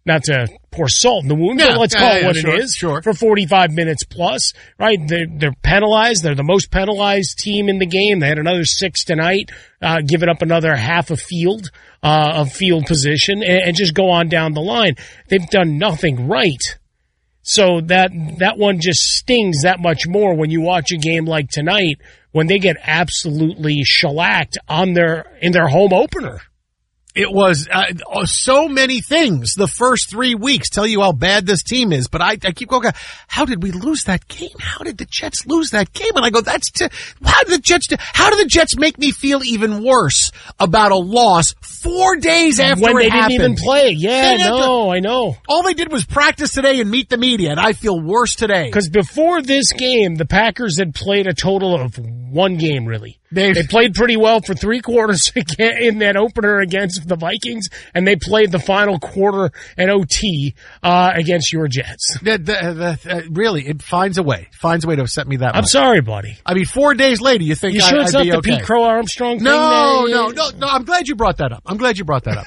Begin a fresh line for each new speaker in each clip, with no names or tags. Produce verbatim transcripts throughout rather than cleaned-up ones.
not to pour salt in the wound,
yeah,
but let's
yeah,
call
yeah,
it what
sure,
it is,
sure.
for forty-five minutes plus, right? They're, they're penalized. They're the most penalized team in the game. They had another six tonight, uh, giving up another half a field, uh, of field position, and, and just go on down the line. They've done nothing right. So that, that one just stings that much more when you watch a game like tonight when they get absolutely shellacked on their, in their home opener.
It was uh, so many things the first three weeks tell you how bad this team is. But I, I keep going, how did we lose that game? How did the Jets lose that game? And I go, that's t- how did the Jets? Do- how did the Jets make me feel even worse about a loss four days after
when
it
they
happened?
didn't even play? Yeah,
They
no,
to,
I know.
All they did was practice today and meet the media, and I feel worse today.
Because before this game, the Packers had played a total of one game, really.
They,
they played pretty well for three quarters in that opener against the Vikings, and they played the final quarter and O T uh, against your Jets.
The, the, the, uh, really, it finds a way. Finds a way to upset me that
I'm
much.
sorry, buddy.
I mean, four days later, you think
you
I,
sure
I'd
it's not
be
the
okay.
Pete Crow Armstrong thing?
No,
there?
no, no, no. I'm glad you brought that up. I'm glad you brought that up.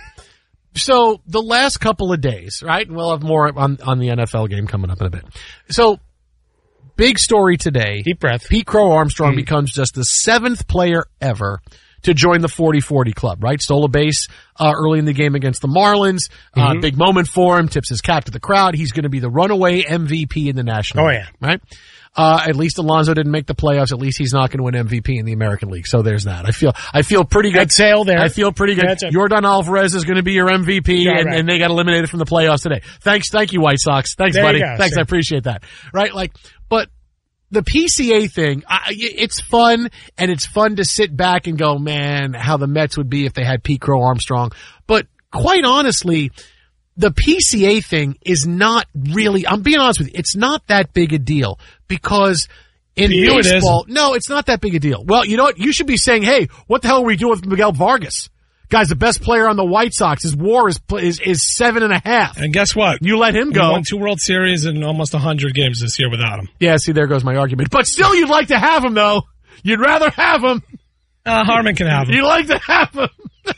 So the last couple of days, right? And we'll have more on, on the N F L game coming up in a bit. So big story today.
Deep breath.
Pete Crow Armstrong
Mm.
becomes just the seventh player ever to join the forty forty club, right? Stole a base uh, early in the game against the Marlins. Uh,
Mm-hmm.
big moment for him. Tips his cap to the crowd. He's going to be the runaway M V P in the National
Oh,
League,
yeah.
right? Uh, at least Alonso didn't make the playoffs. At least he's not going to win M V P in the American League. So there's that. I feel, I feel pretty good.
I'd sail there.
I feel pretty good.
That's a-
Yordan Alvarez is going to be your M V P,
Yeah,
and,
right.
and they got eliminated from the playoffs today. Thanks, thank you, White Sox. Thanks,
There you
buddy.
go,
Thanks,
sure.
I appreciate that. Right, like, but the P C A thing, I, it's fun, and it's fun to sit back and go, man, how the Mets would be if they had Pete Crow Armstrong. But quite honestly, the P C A thing is not really, I'm being honest with you, it's not that big a deal because in
To you it
baseball,
is.
no, it's not that big a deal. Well, you know what? You should be saying, hey, what the hell are we doing with Miguel Vargas? Guy's the best player on the White Sox. His WAR is is, is seven and a half.
And guess what?
You let him
We
go.
won two World Series and almost one hundred games this year without him.
Yeah, see, there goes my argument. But still, you'd like to have him, though. You'd rather have him.
Uh, Harmon can have him.
You'd like to have him.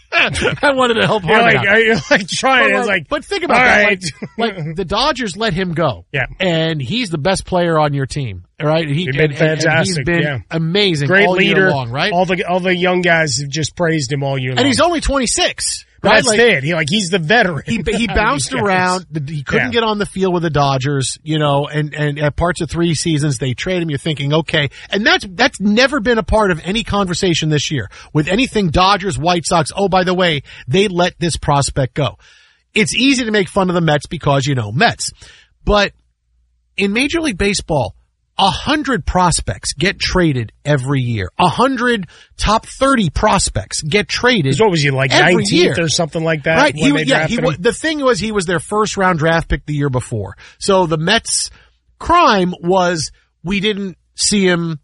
I wanted to help
You're
Harmon
like,
out.
you're like trying.
But,
It's like,
but think about
all
that.
right.
Like, like the Dodgers let him go.
Yeah.
And he's the best player on your team. All right. He,
He's been
and- and- and
fantastic,
he's been
yeah.
amazing.
Great
all
leader.
year long, right?
All the all the young guys have just praised him all year long.
And he's only twenty-six.
But
Right?
that's
Like,
it. He like he's the veteran.
He he bounced
These guys.
around. He couldn't
Yeah.
get on the field with the Dodgers, you know, and and at parts of three seasons they trade him. You're thinking, okay, and that's that's never been a part of any conversation this year with anything Dodgers, White Sox. Oh, by the way, they let this prospect go. It's easy to make fun of the Mets because you know Mets, but in Major League Baseball, a hundred prospects get traded every year. A hundred top thirty prospects get traded.
So what was he like
every
nineteenth
year.
or something like that?
Right.
when
He,
they
yeah, he,
drafted
wa-
him?
the thing was he was their first round draft pick the year before. So the Mets crime was we didn't see him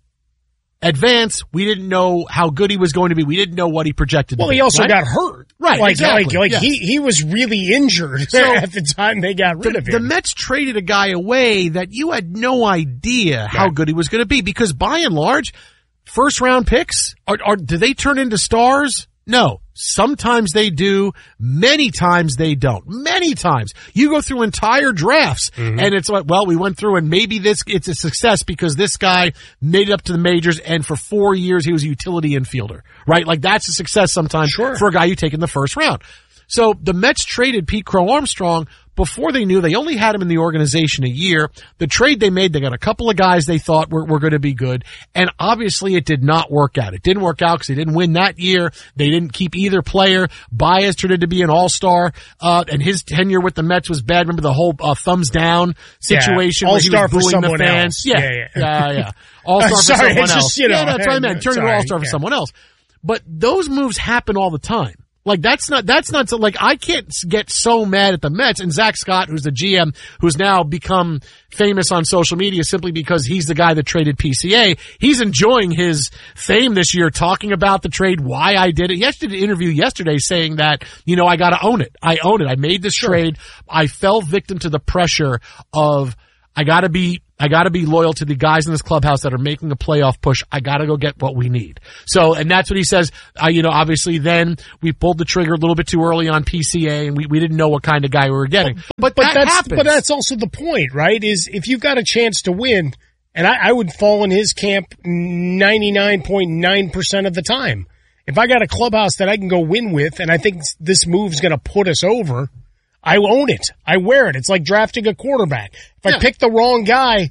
advance. We didn't know how good he was going to be. We didn't know what he projected
Well,
to be.
he also
right?
got hurt.
Right,
Like,
exactly,
like, like
yes.
he, he was really injured
So,
at the time they got rid
The,
of
the
him.
Mets traded a guy away that you had no idea how
Right.
good he was going to be because by and large, first round picks are, are do they turn into stars? No. Sometimes they do. Many times they don't. Many times. You go through entire drafts
Mm-hmm.
and it's like, well, we went through and maybe this, it's a success because this guy made it up to the majors and for four years he was a utility infielder, right? Like that's a success sometimes
Sure.
for a guy you take in the first round. So the Mets traded Pete Crow Armstrong before they knew they only had him in the organization a year. The trade they made, they got a couple of guys they thought were, were going to be good. And obviously it did not work out. It didn't work out because they didn't win that year. They didn't keep either player. Baez turned into be an all-star. Uh, and his tenure with the Mets was bad. Remember the whole uh, thumbs down situation
Yeah,
where he was
all-star for
booing the
someone
fans?
else.
Yeah,
Yeah,
yeah,
yeah.
yeah. yeah. All-star for
Sorry,
someone
it's
else.
just, you know,
yeah, that's what I meant. Turning an
sorry,
all-star for
yeah.
someone else. But those moves happen all the time. Like that's not, that's not so, like I can't get so mad at the Mets and Zach Scott, who's the G M, who's now become famous on social media simply because he's the guy that traded P C A. He's enjoying his fame this year talking about the trade, why I did it. He actually did an interview yesterday saying that, you know, I gotta own it. I own it. I made this trade. I fell victim to the pressure of, I gotta be I got to be loyal to the guys in this clubhouse that are making a playoff push. I got to go get what we need. So, and that's what he says. Uh, you know, obviously then we pulled the trigger a little bit too early on P C A and we, we didn't know what kind of guy we were getting. But, but,
but
that
that's,
happens.
But that's also the point, right? Is if you've got a chance to win, and I, I would fall in his camp ninety-nine point nine percent of the time. If I got a clubhouse that I can go win with and I think this move's going to put us over, I own it. I wear it. It's like drafting a quarterback. If yeah. I pick the wrong guy,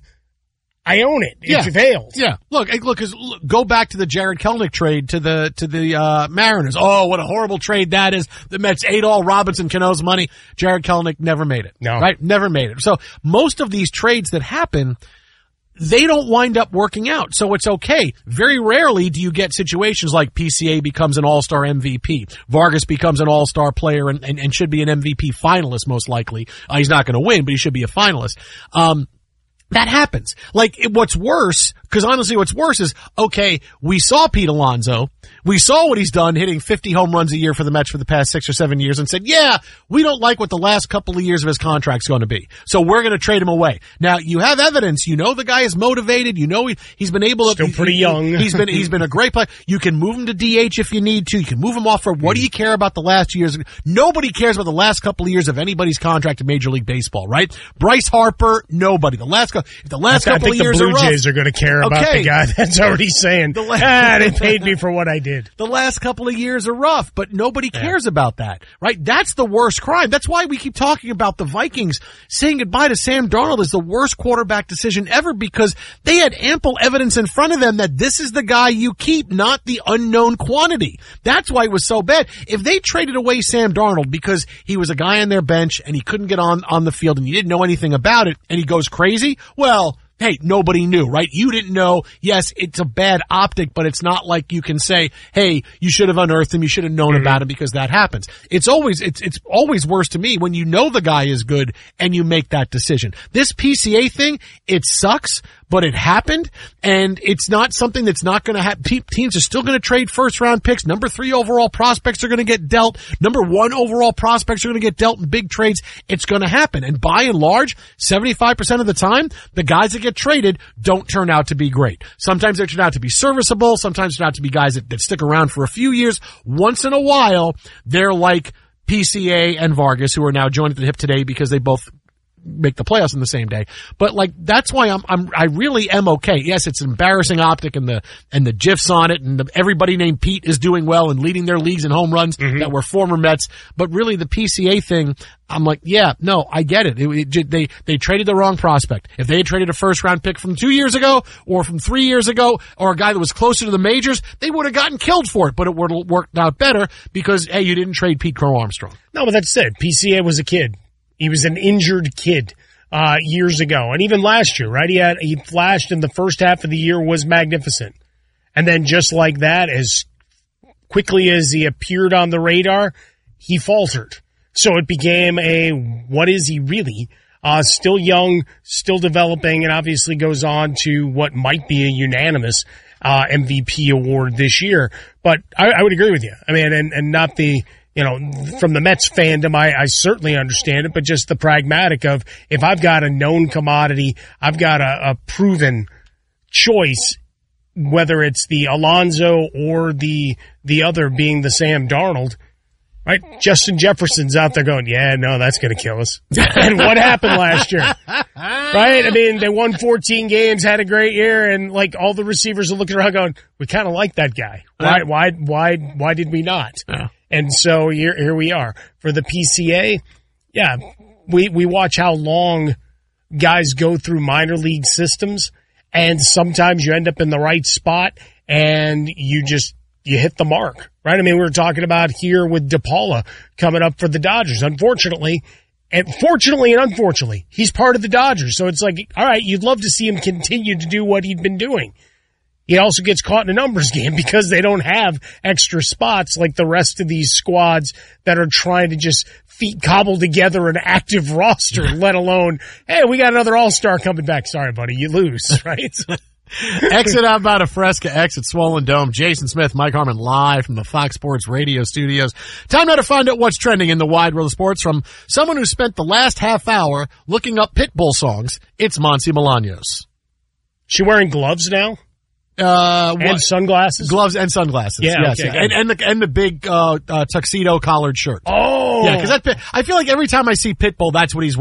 I own it.
Yeah.
It fails.
Yeah. Look, look, cause look, go back to the Jared Kelenic trade to the, to the, uh, Mariners. Oh, what a horrible trade that is. The Mets ate all Robinson Cano's money. Jared Kelenic never made it.
No.
Right? Never made it. So most of these trades that happen, they don't wind up working out. So it's okay. Very rarely do you get situations like P C A becomes an all-star M V P. Vargas becomes an all-star player and, and, and should be an M V P finalist most likely. Uh, he's not going to win, but he should be a finalist. Um, That happens. Like, it, what's worse, because honestly what's worse is, okay, we saw Pete Alonso. We saw what he's done, hitting fifty home runs a year for the Mets for the past six or seven years and said, yeah, we don't like what the last couple of years of his contract's going to be. So we're going to trade him away. Now, you have evidence. You know the guy is motivated. You know he, he's been able to.
Still pretty
he,
young.
he's been, he's been a great player. You can move him to D H if you need to. You can move him off for, what do you care about the last years? Nobody cares about the last couple of years of anybody's contract in Major League Baseball, right? Bryce Harper, nobody. The last, if the last
I
couple
think
of years
the Blue
are rough,
Jays are going to care about
okay.
the guy that's already saying,
the la-
ah, they paid me for what I did.
The last couple of years are rough, but nobody cares yeah. about that, right? That's the worst crime. That's why we keep talking about the Vikings saying goodbye to Sam Darnold is the worst quarterback decision ever, because they had ample evidence in front of them that this is the guy you keep, not the unknown quantity. That's why it was so bad. If they traded away Sam Darnold because he was a guy on their bench and he couldn't get on, on the field and you didn't know anything about it and he goes crazy, well, hey, nobody knew, right? You didn't know. Yes, it's a bad optic, but it's not like you can say, hey, you should have unearthed him. You should have known mm-hmm. about him, because that happens. It's always, it's, it's always worse to me when you know the guy is good and you make that decision. This P C A thing, it sucks, but it happened, and it's not something that's not going to happen. Teams are still going to trade first round picks. Number three overall prospects are going to get dealt. Number one overall prospects are going to get dealt in big trades. It's going to happen. And by and large, seventy-five percent of the time, the guys that get traded don't turn out to be great. Sometimes they turn out to be serviceable. Sometimes they turn out to be guys that, that stick around for a few years. Once in a while, they're like P C A and Vargas, who are now joined at the hip today because they both make the playoffs in the same day. But like, that's why I'm, I'm, I really am okay. Yes, it's an embarrassing optic and the, and the GIFs on it, and the, everybody named Pete is doing well and leading their leagues in home runs mm-hmm. that were former Mets. But really the P C A thing, I'm like, yeah, no, I get it. It, it. They, they traded the wrong prospect. If they had traded a first round pick from two years ago or from three years ago, or a guy that was closer to the majors, they would have gotten killed for it, but it would have worked out better because, hey, you didn't trade Pete Crow Armstrong.
No, but that's it. P C A was a kid. He was an injured kid, uh, years ago. And even last year, right? He had, he flashed in the first half of the year, was magnificent. And then just like that, as quickly as he appeared on the radar, he faltered. So it became a, what is he really? Uh, still young, still developing, and obviously goes on to what might be a unanimous, uh, M V P award this year. But I, I would agree with you. I mean, and, and not the, you know, from the Mets fandom, I, I certainly understand it, but just the pragmatic of, if I've got a known commodity, I've got a, a proven choice, whether it's the Alonso or the, the other being the Sam Darnold, right? Justin Jefferson's out there going, yeah, no, that's going to kill us. And what happened last year? Right? I mean, they won fourteen games, had a great year, and like all the receivers are looking around going, we kind of like that guy. Why, why, why, why did we not?
Yeah.
And so here, here we are. For the P C A, yeah, we, we watch how long guys go through minor league systems, and sometimes you end up in the right spot and you just, you hit the mark, right? I mean, we were talking about here with DePaula coming up for the Dodgers. Unfortunately, and fortunately and unfortunately, he's part of the Dodgers. So it's like, all right, you'd love to see him continue to do what he'd been doing. He also gets caught in a numbers game because they don't have extra spots like the rest of these squads that are trying to just feet cobble together an active roster, let alone, hey, we got another all-star coming back. Sorry, buddy, you lose, right?
Exit out about a Fresca, exit Swollen Dome. Jason Smith, Mike Harmon live from the Fox Sports Radio studios. Time now to find out what's trending in the wide world of sports from someone who spent the last half hour looking up Pitbull songs. It's Monty Bolaños.
She wearing gloves now?
Uh,
and
what?
Sunglasses?
Gloves and sunglasses.
Yeah,
yes.
okay,
and, and the, and the big, uh, uh, tuxedo collared shirt.
Oh.
Yeah, cause that, I feel like every time I see Pitbull, that's what he's wearing.